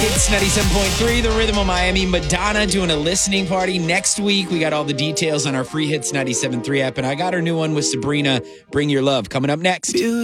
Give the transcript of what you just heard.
It's 97.3, the Rhythm of Miami. Madonna doing a listening party next week. We got all the details on our free Hits 97.3 app, and I got her new one with Sabrina, Bring Your Love, coming up next.